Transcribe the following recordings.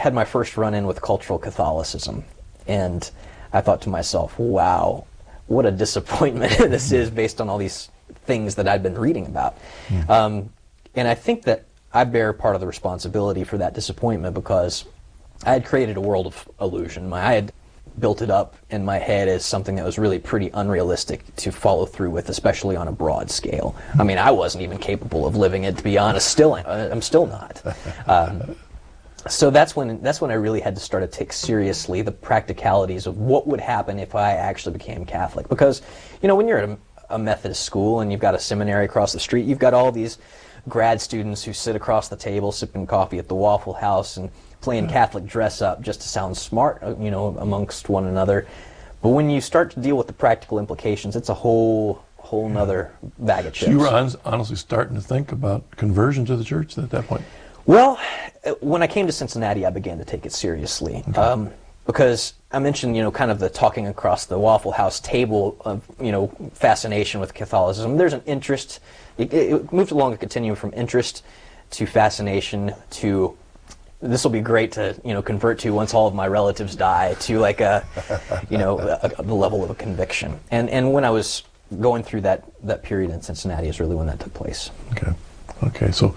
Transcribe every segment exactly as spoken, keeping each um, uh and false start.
had my first run-in with cultural Catholicism, and I thought to myself, wow, what a disappointment this is based on all these things that I'd been reading about. Mm. Um, and I think that I bear part of the responsibility for that disappointment because I had created a world of illusion. My, I had built it up in my head as something that was really pretty unrealistic to follow through with, especially on a broad scale. I mean, I wasn't even capable of living it, to be honest. Still, I'm still not. Um, so that's when that's when I really had to start to take seriously the practicalities of what would happen if I actually became Catholic. Because, you know, when you're at a, a Methodist school and you've got a seminary across the street, you've got all these grad students who sit across the table sipping coffee at the Waffle House and playing Catholic dress-up just to sound smart, you know, amongst one another. But when you start to deal with the practical implications, it's a whole whole nother bag of chips. So you were on, honestly starting to think about conversion to the church at that point? Well, when I came to Cincinnati, I began to take it seriously. Okay. Um, because I mentioned, you know, kind of the talking across the Waffle House table of, you know, fascination with Catholicism. There's an interest. It, it moved along a continuum from interest to fascination to this will be great to, you know, convert to once all of my relatives die, to like a, you know, a, a, the level of a conviction. And and when I was going through that that period in Cincinnati is really when that took place. Okay, okay. So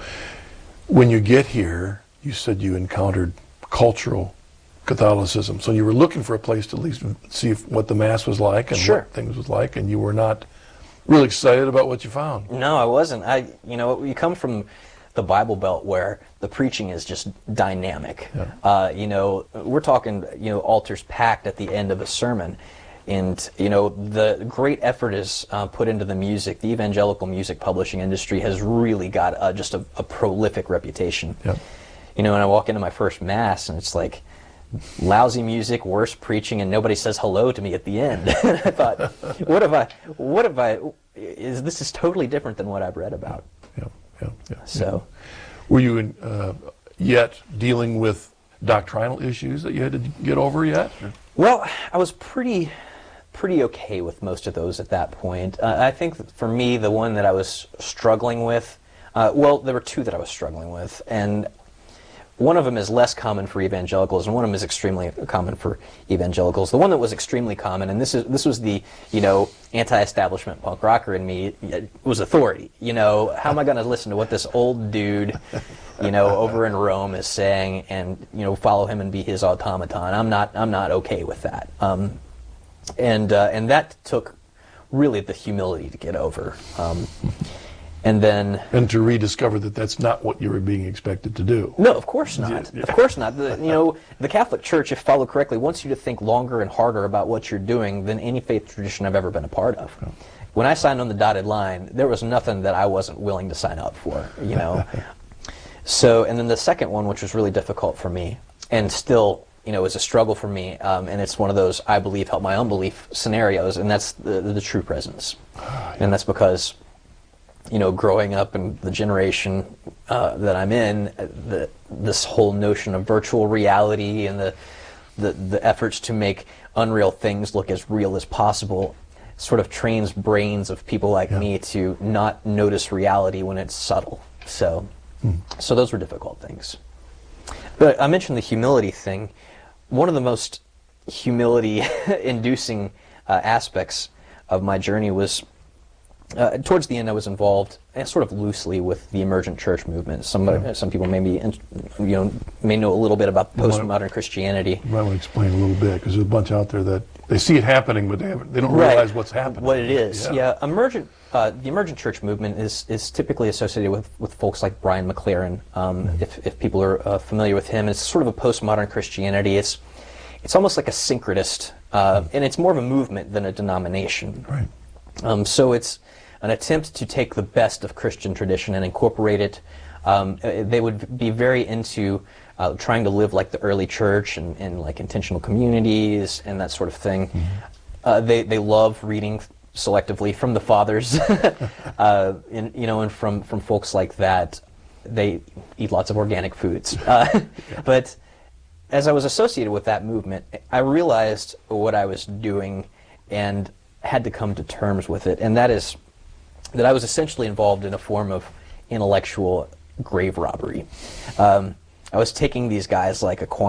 when you get here, you said you encountered cultural Catholicism. So you were looking for a place to at least see if, what the Mass was like and sure. what things was like, and you were not really excited about what you found. No, I wasn't. I, you know, you come from the Bible Belt where the preaching is just dynamic. Yeah. Uh, you know, we're talking, you know, altars packed at the end of a sermon. And, you know, the great effort is uh, put into the music. The evangelical music publishing industry has really got uh, just a, a prolific reputation. Yeah. You know, and I walk into my first Mass and it's like lousy music, worse preaching, and nobody says hello to me at the end. I thought, what have I, what have I, is this is totally different than what I've read about. Yeah, yeah, yeah. So, yeah. Were you in, uh, yet dealing with doctrinal issues that you had to get over yet? Or? Well, I was pretty, pretty okay with most of those at that point. Uh, I think that for me, the one that I was struggling with, uh, well, there were two that I was struggling with, and one of them is less common for evangelicals, and one of them is extremely common for evangelicals. The one that was extremely common, and this is this was the, you know, anti-establishment punk rocker in me, was authority. You know, how am I going to listen to what this old dude, you know, over in Rome is saying, and, you know, follow him and be his automaton? I'm not I'm not okay with that. Um, and uh, and that took really the humility to get over. Um, And then, and to rediscover that that's not what you were being expected to do. No, of course not. Yeah. Of course not. The, you know, the Catholic Church, if followed correctly, wants you to think longer and harder about what you're doing than any faith tradition I've ever been a part of. Oh. When I signed on the dotted line, there was nothing that I wasn't willing to sign up for. You know. So, and then the second one, which was really difficult for me, and still, you know, is a struggle for me, um, and it's one of those I believe help my unbelief scenarios, and that's the the, the true presence, oh, yeah. And that's because, you know, growing up in the generation uh, that I'm in, the, this whole notion of virtual reality and the, the the efforts to make unreal things look as real as possible sort of trains brains of people like yeah. me to not notice reality when it's subtle. So, hmm. so those were difficult things. But I mentioned the humility thing. One of the most humility-inducing uh, aspects of my journey was, Uh, towards the end, I was involved, uh, sort of loosely, with the emergent church movement. Some yeah. some people may be, you know, may know a little bit about postmodern Christianity. You might want to explain a little bit, because there's a bunch out there that they see it happening, but they haven't, they don't right. realize what's happening. What it is, yeah. yeah. Emergent, uh, the emergent church movement is is typically associated with, with folks like Brian McLaren. Um, mm-hmm. If if people are uh, familiar with him, it's sort of a postmodern Christianity. It's it's almost like a syncretist, uh, mm-hmm. and it's more of a movement than a denomination. Right. Um, so it's an attempt to take the best of Christian tradition and incorporate it. Um, they would be very into uh, trying to live like the early church and, and like intentional communities and that sort of thing. Mm-hmm. uh, they they love reading selectively from the fathers, uh, and, you know, and from from folks like that. They eat lots of organic foods. Uh, yeah. But as I was associated with that movement, I realized what I was doing and had to come to terms with it, and that is that I was essentially involved in a form of intellectual grave robbery. Um, I was taking these guys like Aquinas